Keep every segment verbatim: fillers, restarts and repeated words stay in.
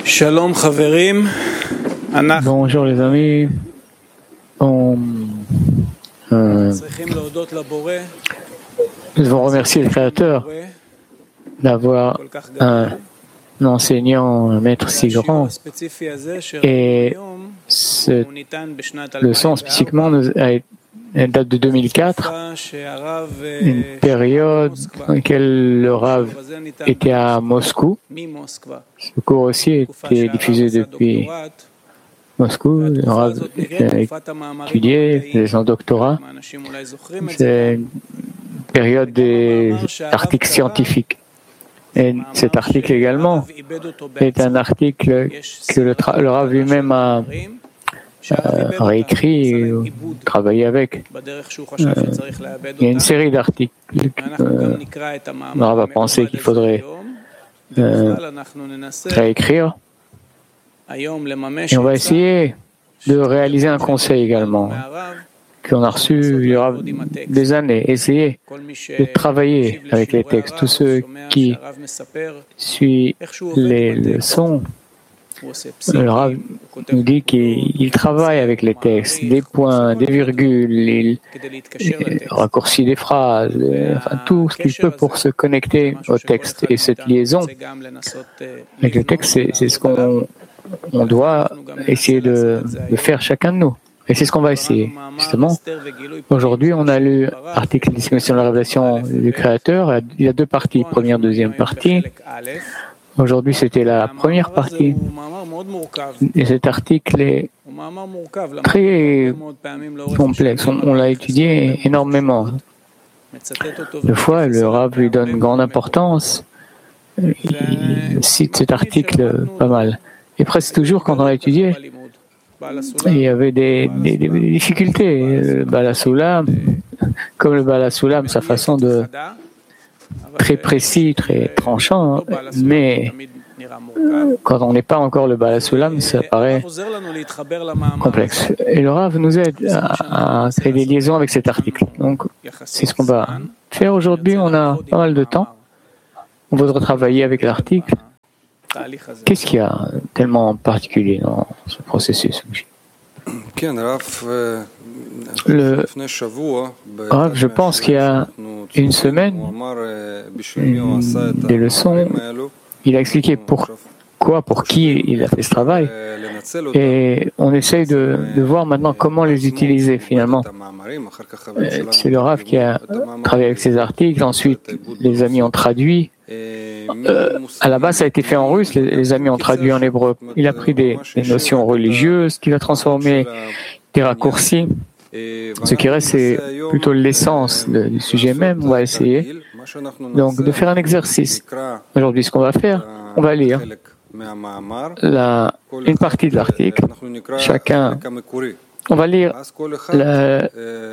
Shalom Chaverim. Bonjour les amis. On, euh, nous devons remercier le Créateur d'avoir un, un enseignant, un maître si grand. Et cette leçon spécifiquement nous a, elle date de deux mille quatre, une période dans laquelle le Rav était à Moscou. Ce cours aussi était diffusé depuis Moscou. Le Rav a étudié, faisait son doctorat. C'est une période des articles scientifiques. Et cet article également est un article que le, le Rav lui-même a Euh, réécrit ou travaillé avec. Euh, il y a une série d'articles que euh, on va penser qu'il faudrait euh, réécrire. Et on va essayer de réaliser un conseil également qu'on a reçu il y aura des années. Essayer de travailler avec les textes. Tous ceux qui suivent les leçons, le Rav nous dit qu'il travaille avec les textes, des points, des virgules, il, il raccourcit des phrases, enfin, tout ce qu'il peut pour se connecter au texte. Et cette liaison avec le texte, c'est, c'est ce qu'on on doit essayer de, de faire chacun de nous. Et c'est ce qu'on va essayer. Justement, aujourd'hui, on a lu l'article Discussion de la révélation du Créateur. Il y a deux parties, première, deuxième partie. Aujourd'hui, c'était la première partie. Et cet article est très complexe. On, on l'a étudié énormément. Deux fois, le Rav lui donne grande importance. Il cite cet article pas mal. Et presque toujours, quand on l'a étudié, il y avait des, des, des difficultés. Le Baal HaSulam, comme le Baal HaSulam, sa façon de très précis, très tranchant, mais quand on n'est pas encore le Baal HaSulam, ça paraît complexe. Et le Rav nous aide à, à créer des liaisons avec cet article. Donc, c'est ce qu'on va faire aujourd'hui. On a pas mal de temps. On voudrait travailler avec l'article. Qu'est-ce qu'il y a tellement particulier dans ce processus? Le Rav, je pense qu'il y a une semaine, une des leçons, il a expliqué pourquoi, pour qui il a fait ce travail. Et on essaye de, de voir maintenant comment les utiliser finalement. C'est le Rav qui a travaillé avec ces articles, ensuite les amis ont traduit. Euh, à la base, ça a été fait en russe, les, les amis ont traduit en hébreu. Il a pris des, des notions religieuses qu'il a transformées, des raccourcis. Ce qui reste, c'est plutôt l'essence de, du sujet même. On va essayer donc de faire un exercice. Aujourd'hui, ce qu'on va faire, on va lire la, une partie de l'article. Chacun, on va lire la,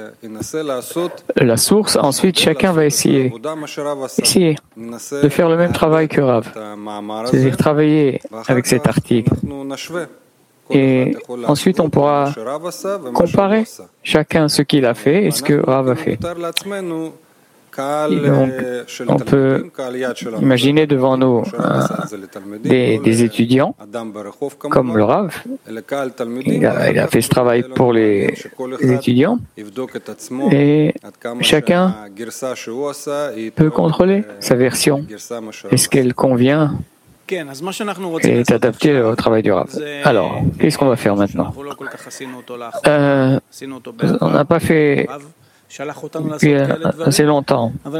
la source. Ensuite, chacun va essayer, essayer de faire le même travail que Rav, c'est-à-dire travailler avec cet article. Et ensuite, on pourra comparer chacun ce qu'il a fait et ce que Rav a fait. Et donc, on peut imaginer devant nous euh, des, des étudiants comme le Rav. Il a, il a fait ce travail pour les, les étudiants et chacun peut contrôler sa version. Est-ce qu'elle convient et est adapté au travail du Rav. Alors, qu'est-ce qu'on va faire maintenant? euh, On n'a pas fait depuis assez longtemps. On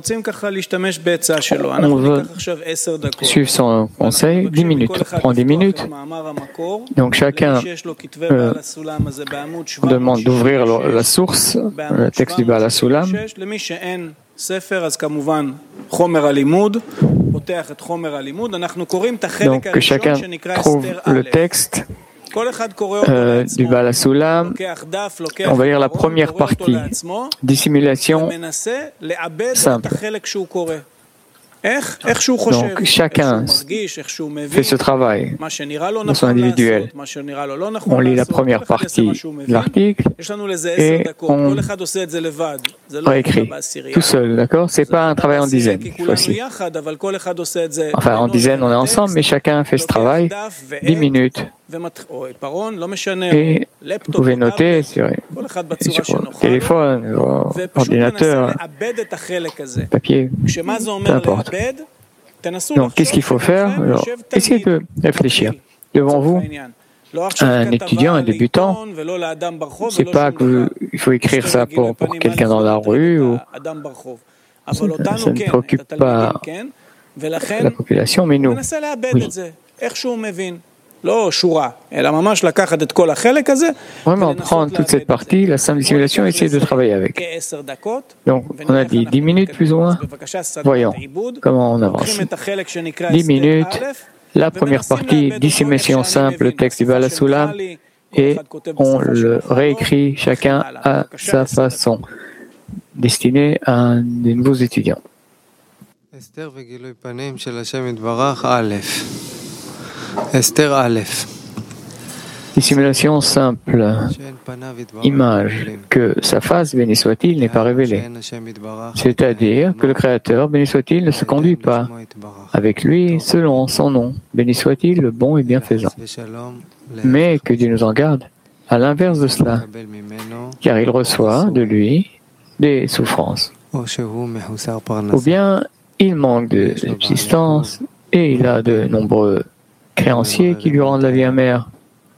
veut suivre son conseil, dix minutes. On prend dix minutes. Donc chacun euh, demande d'ouvrir la source, le texte du Baal HaSulam. Donc que chacun trouve le texte euh, du Baal HaSulam. On va lire la première partie, dissimulation simple. Donc chacun fait ce travail de son individuel. On lit la première partie de l'article et on réécrit tout seul, d'accord? C'est pas un travail en dizaine, cette fois-ci. Enfin, en dizaine, on est ensemble, mais chacun fait ce travail dix minutes. Et vous pouvez noter sur, sur votre téléphone, votre ordinateur, papier, peu importe. Donc, qu'est-ce qu'il faut faire? Alors, essayez de réfléchir. Devant vous, un étudiant, un débutant, c'est pas qu'il faut écrire ça pour, pour quelqu'un dans la rue, ou ça, ça ne préoccupe pas la population, mais nous, oui. Vraiment prendre toute cette partie, la simple simulation, et essayer de travailler avec. Donc, on a dit dix minutes plus ou moins. Voyons comment on avance. dix minutes, la première partie, dissémination simple, le texte du Baal HaSulam, et on le réécrit chacun à sa façon, destiné à des nouveaux étudiants. Dissimulation simple, image que sa face, béni soit-il, n'est pas révélée. C'est-à-dire que le Créateur, béni soit-il, ne se conduit pas avec lui selon son nom, béni soit-il, le bon et bienfaisant. Mais que Dieu nous en garde, à l'inverse de cela, car il reçoit de lui des souffrances. Ou bien il manque de subsistance et il a de nombreux créanciers qui lui rendent la vie amère.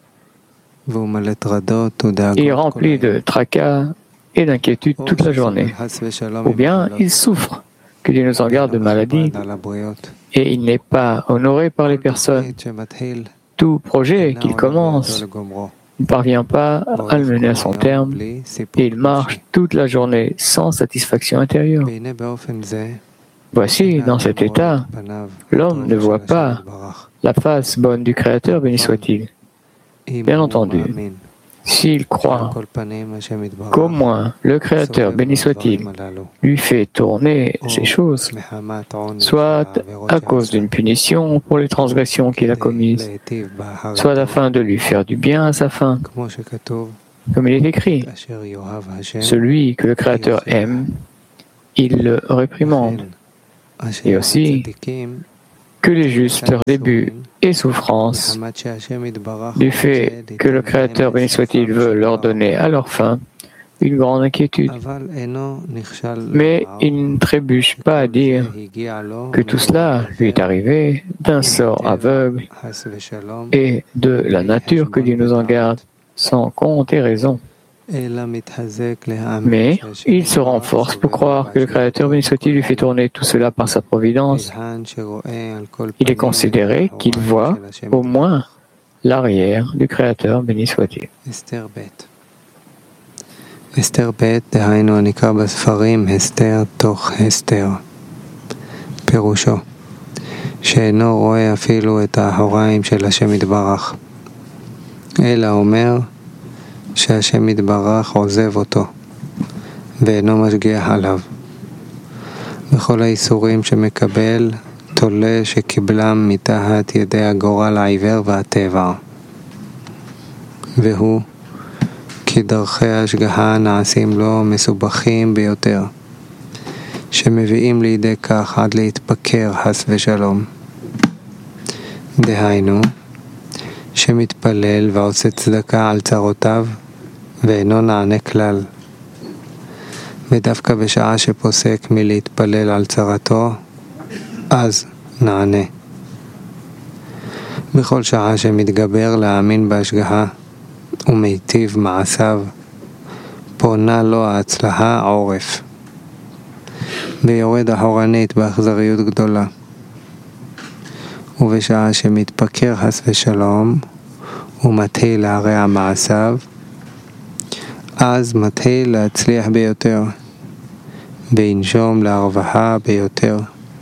Il est rempli de tracas et d'inquiétudes toute la journée. Ou bien il souffre, que Dieu nous en garde de maladie, et il n'est pas honoré par les personnes. Tout projet qu'il commence ne parvient pas à le mener à son terme, et il marche toute la journée sans satisfaction intérieure. Voici, dans cet état, l'homme ne voit pas la face bonne du Créateur, béni soit-il. Bien entendu, s'il croit qu'au moins le Créateur, béni soit-il, lui fait tourner ces choses, soit à cause d'une punition pour les transgressions qu'il a commises, soit afin de lui faire du bien à sa fin, comme il est écrit, celui que le Créateur aime, il le réprimande. Et aussi que les justes, leur début et souffrance, du fait que le Créateur, béni soit-il, veut leur donner à leur fin une grande inquiétude. Mais il ne trébuche pas à dire que tout cela lui est arrivé d'un sort aveugle et de la nature que Dieu nous en garde, sans compte et raison. Mais il se renforce pour croire que le Créateur, béni soit-il, lui fait tourner tout cela par sa providence. Il est considéré qu'il voit au moins l'arrière du Créateur, béni soit-il. הסתר ב' דהיינו הנקרא בספרים הסתר תוך הסתר. פירושו שאינו רואה אפילו את האחוריים של השם יתברך, אלא אומר שהשם יתברך עוזב אותו ואינו משגיח עליו. בכל האיסורים שמקבל תולה שקיבלם מתחת ידי הגורל העיוור והטבע, והוא כי דרכי ההשגחה נעשים לו מסובכים ביותר, שמביאים לידי כך עד להתפקר חס ושלום. דהיינו, שמתפלל ועושה צדקה על צרותיו ואינו נענה כלל. ודווקא בשעה שפוסק מלהתפלל על צרתו, אז נענה. בכל שעה שמתגבר להאמין בהשגחה ומיטיב מעשיו, פונה לו ההצלחה עורף, ויורד אחורנית באכזריות גדולה. ובשעה שמתפקר חס ושלום ומתחיל להרע מעשיו, אז מתחיל להצליח ביותר, וינשום להרווחה ביותר.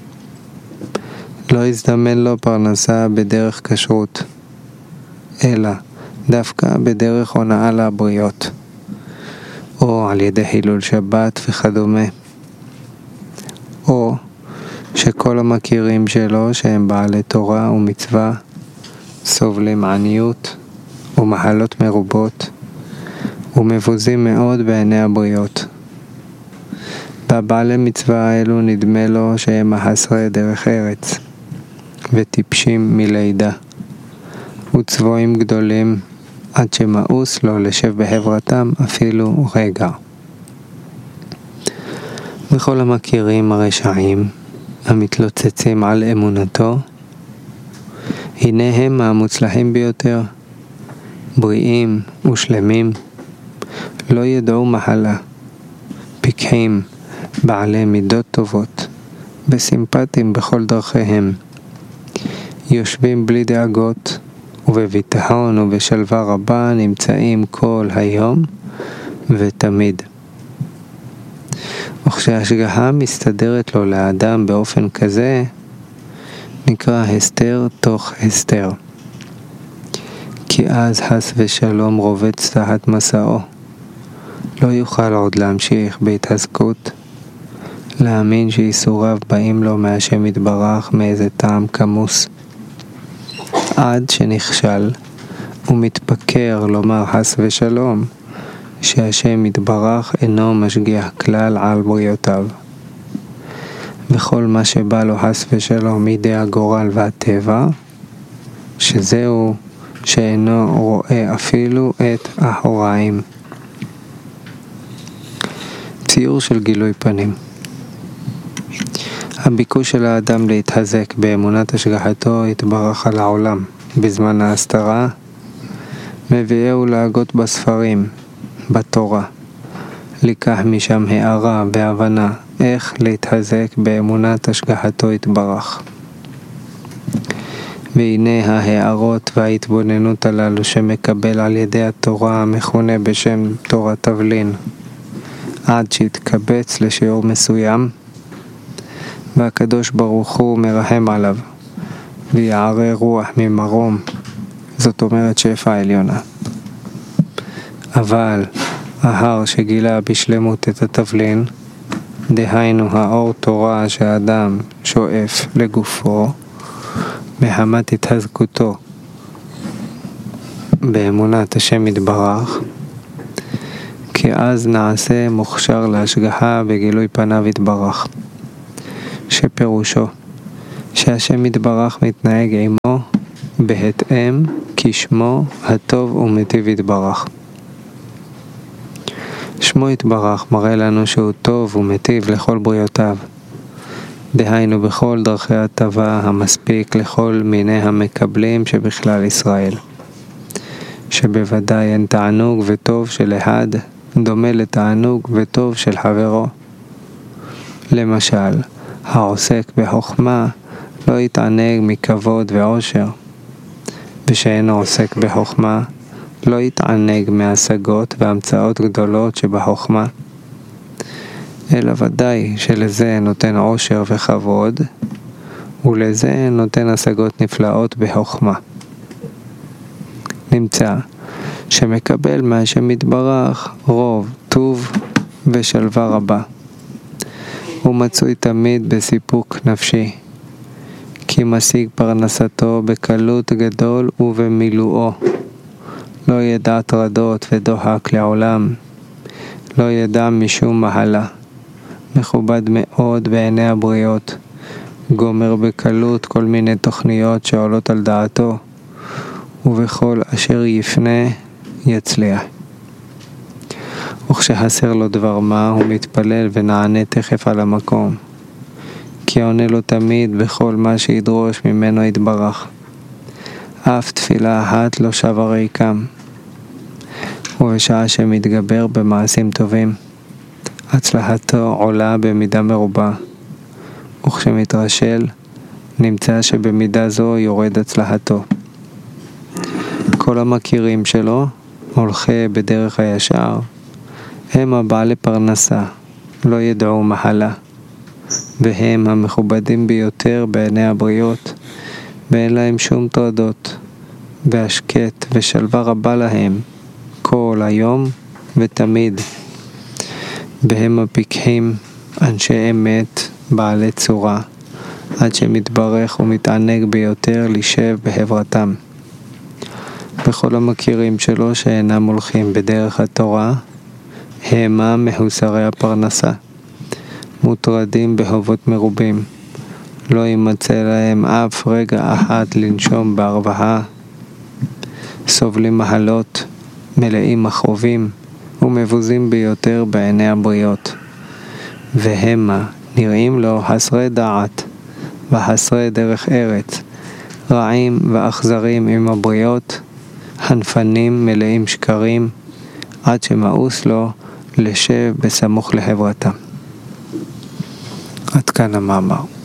לא יזדמן לו פרנסה בדרך כשרות, אלא דווקא בדרך הונאה לבריות, או על ידי חילול שבת וכדומה, או שכל כל המכירים שלו שהם בעלי תורה ומצווה, סובלים עניות ומחלות מרובות, ומבוזים מאוד בעיני הבריות. והבעלי מצווה האלו נדמה לו שהם מחסרי דרך ארץ, וטיפשים מלידה, וצבועים גדולים, עד שמאוס לו לשב בחברתם אפילו רגע. וכל המכירים הרשעים, המתלוצצים על אמונתו, הנה הם המוצלחים ביותר, בריאים ושלמים, לא ידעו מחלה, פיקחים, בעלי מידות טובות, וסימפטיים בכל דרכיהם, יושבים בלי דאגות, ובביטחון ובשלווה רבה נמצאים כל היום ותמיד. וכשהשגחה מסתדרת לו לאדם באופן כזה, נקרא הסתר תוך הסתר. כי אז חס ושלום רובץ תחת מסעו. לא יוכל עוד להמשיך בהתעסקות, להאמין שאיסוריו באים לו מהשם יתברך מאיזה טעם כמוס. עד שנכשל ומתפקר לומר חס ושלום שהשם יתברך אינו משגיח כלל על בריאותיו, וכל מה שבא לו חס ושלום מידי הגורל והטבע, שזהו שאינו רואה אפילו את האחוריים. ציור של גילוי פנים. הביקוש של האדם להתחזק באמונת השגחתו יתברך על העולם בזמן ההסתרה, מביאהו להגות בספרים, בתורה, לקח משם הערה והבנה איך להתחזק באמונת השגחתו יתברך. והנה ההערות וההתבוננות הללו שמקבל על ידי התורה המכונה בשם תורת תבלין, עד שהתקבץ לשיעור מסוים, והקדוש ברוך הוא מרחם עליו ויערה רוח ממרום, זאת אומרת שפע עליונה. אבל ההר שגילה בשלמות את התבלין, דהיינו האור תורה שהאדם שואף לגופו מחמת התחזקותו באמונת השם יתברך, כי אז נעשה מוכשר להשגחה בגילוי פניו יתברך, שפירושו שהשם יתברך מתנהג עמו בהתאם כשמו הטוב ומטיב יתברך. שמו יתברך מראה לנו שהוא טוב ומטיב לכל בריאותיו, דהיינו בכל דרכי הטבה המספיק לכל מיני המקבלים שבכלל ישראל, שבוודאי אין תענוג וטוב של אחד דומה לתענוג וטוב של חברו. למשל, העוסק בחוכמה לא יתענג מכבוד ועושר, ושאינו עוסק בחוכמה לא יתענג מהשגות והמצאות גדולות שבחוכמה, אלא ודאי שלזה נותן עושר וכבוד, ולזה נותן השגות נפלאות בחוכמה. נמצא שמקבל מהשם יתברך רוב, טוב ושלווה רבה. הוא מצוי תמיד בסיפוק נפשי, כי משיג פרנסתו בקלות גדול ובמילואו. לא ידע טרדות ודוחק לעולם, לא ידע משום מחלה, מכובד מאוד בעיני הבריות, גומר בקלות כל מיני תוכניות שעולות על דעתו, ובכל אשר יפנה יצליח. וכשחסר לו דבר מה הוא מתפלל ונענה תכף על המקום, כי עונה לו תמיד בכל מה שידרוש ממנו יתברך. אף תפילה אחת לא שווה ריקם. ובשעה שמתגבר במעשים טובים, הצלחתו עולה במידה מרובה, וכשמתרשל נמצא שבמידה זו יורד הצלחתו. כל המכירים שלו, הולכי בדרך הישר, הם הבעלי פרנסה, לא ידעו מחלה, והם המכובדים ביותר בעיני הבריות, ואין להם שום טרדות, והשקט ושלווה רבה להם כל היום ותמיד. והם הפיקחים, אנשי אמת, בעלי צורה, עד שמתברך ומתענג ביותר לשב בהברתם. וכל המכירים שלו שאינם הולכים בדרך התורה, המה מהוסרי הפרנסה, מוטרדים בהובות מרובים, לא יימצא להם אף רגע אחת לנשום בהרווחה, סובלים מהלות, מלאים מכאובים ומבוזים ביותר בעיני הבריות, והמה נראים לו חסרי דעת וחסרי דרך ארץ, רעים ואכזרים עם הבריות, חנפנים מלאים שקרים, עד שמאוס לו לשב בסמוך לחברתם. עד כאן המאמר.